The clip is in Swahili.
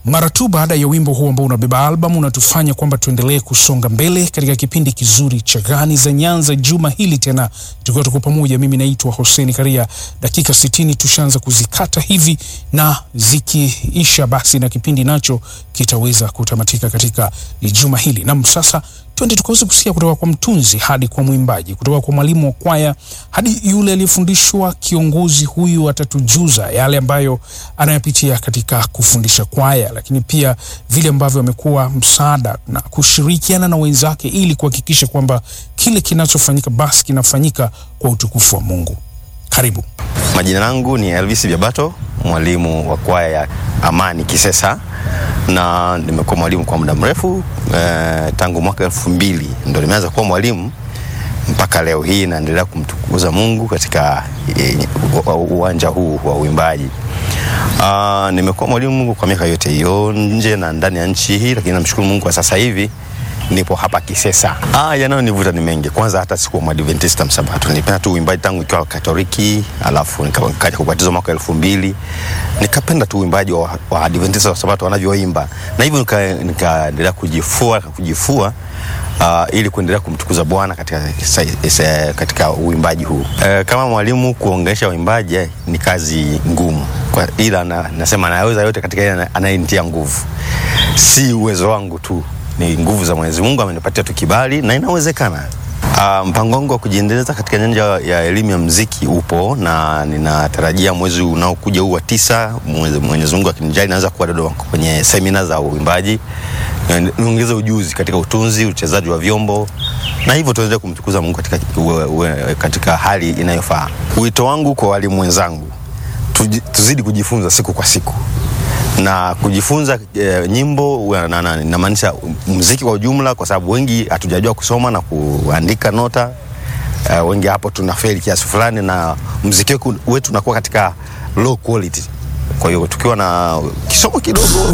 Mara tu baada ya wimbo huu ambao unabeba album unatufanya kwamba tuendelee kusonga mbele katika kipindi kizuri cha Gani za Nyanza juma hili tena. Tuko pamoja, mimi naitwa Hussein Karia. Dakika 60 tushaanza kuzikata hivi, na zikiisha basi na kipindi nacho kitaweza kutamatika katika juma hili. Na sasa twende tukaweze kusikia kutoka kwa mtunzi hadi kwa mwimbaji, kutoka kwa mwalimu wa kwaya hadi yule aliyefundishwa. Kiongozi huyu atatujuza yale ambayo anayapitia katika kufundisha kwaya, lakini pia vile ambavyo amekuwa msaada na kushirikiana na wenzake ili kuhakikisha kwamba kile kinachofanyika basi kinafanyika kwa utukufu wa Mungu. Karibu. Majina yangu ni Elvis Biabato, mwalimu wa kwaya ya Amani Kisesa, na nimekuwa mwalimu kwa muda mrefu tangu mwaka 2000 ndio nimeanza kuwa mwalimu mpaka leo hii, naendelea kumtukuza Mungu katika uwanja huu wa uimbaji. Nimekuwa mwalimu kwa miaka yote hiyo nje na ndani ya nchi hii, lakini namshukuru Mungu kwa sasa hivi nipo hapa Kisesa. Yanayonivuta ni mengi. Kwanza hata sikuwa Mwadventista Msabato. Nilipenda tu uimbaji tangu nikiwa Katoliki, alafu nikaja kubatizwa mwaka 2000. Nikapenda tu uimbaji wa Adventista Msabato wanavyoimba. Na hivyo nikaendelea kujifua ili kuendelea kumtukuza Bwana katika uimbaji huu. Kama mwalimu kuongelesha uimbaji ni kazi ngumu. Ila nasema naweza yote katika yeye anayenitia nguvu. Si uwezo wangu tu, ni nguvu za Mwenyezi Mungu amenipatia tu kibali na inawezekana. Mpango wangu wa kujiendeleza katika nyanja ya elimu ya muziki upo, na ninatarajia mwezi unaokuja huu wa 9, Mwenyezi Mungu akinijali, naanza kuwa Dodoma kwenye semina za uimbaji, niongeze ujuzi katika utunzi, uchezaji wa vyombo, na hivyo tuendelee kumtukuza Mungu katika hali inayofaa. Wito wangu kwa walimu wenzangu, tuzidi kujifunza siku kwa siku. Na kujifunza nyimbo na maanisha muziki kwa ujumla, kwa sababu wengi hatujajua kusoma na kuandika nota. Wengi hapo tunafeli kiasi fulani, na muziki wetu unakuwa katika low quality. Kwa hiyo tukiwa na kisomo kidogo